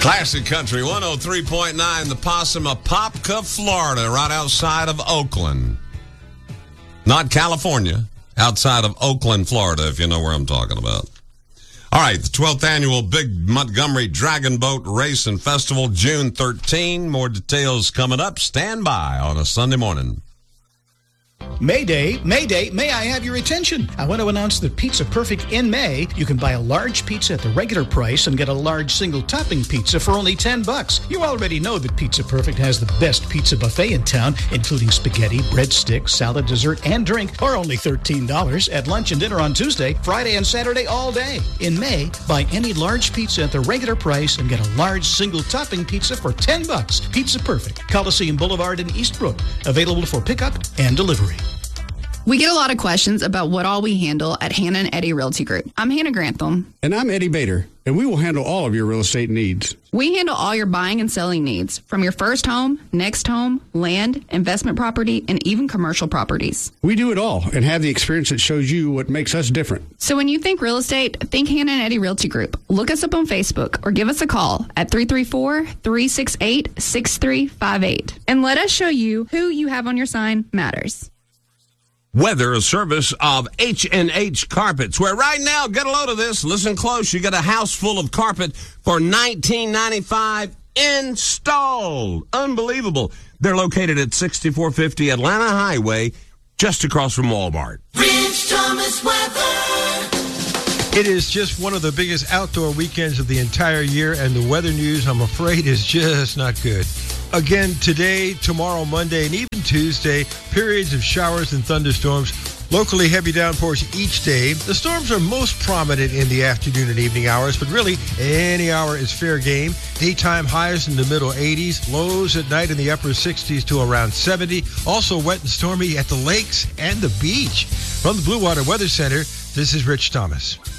Classic Country 103.9, the Possum, Apopka, Florida, right outside of Oakland. Not California, outside of Oakland, Florida, if you know where I'm talking about. All right, the 12th annual Big Montgomery Dragon Boat Race and Festival, June 13. More details coming up. Stand by on a Sunday morning. Mayday, Mayday, may I have your attention? I want to announce that Pizza Perfect in May, you can buy a large pizza at the regular price and get a large single topping pizza for only $10. You already know that Pizza Perfect has the best pizza buffet in town, including spaghetti, breadsticks, salad, dessert, and drink for only $13 at lunch and dinner on Tuesday, Friday, and Saturday all day. In May, buy any large pizza at the regular price and get a large single topping pizza for $10. Pizza Perfect, Coliseum Boulevard in Eastbrook, available for pickup and delivery. We get a lot of questions about what all we handle at Hannah and Eddie Realty Group. I'm Hannah Grantham. And I'm Eddie Bader, and we will handle all of your real estate needs. We handle all your buying and selling needs, from your first home, next home, land, investment property, and even commercial properties. We do it all and have the experience that shows you what makes us different. So when you think real estate, think Hannah and Eddie Realty Group. Look us up on Facebook or give us a call at 334-368-6358. And let us show you who you have on your sign matters. Weather, a service of H&H Carpets, where right now, get a load of this, listen close, you get a house full of carpet for $19.95 installed. Unbelievable. They're located at 6450 Atlanta Highway, just across from Walmart. Rich Thomas weather. It is just one of the biggest outdoor weekends of the entire year, and the weather news, I'm afraid, is just not good. Again, today, tomorrow, Monday, and even Tuesday, periods of showers and thunderstorms, locally heavy downpours each day. The storms are most prominent in the afternoon and evening hours, but really any hour is fair game. Daytime highs in the middle 80s, lows at night in the upper 60s to around 70. Also wet and stormy at the lakes and the beach. From the Blue Water Weather Center, this is Rich Thomas.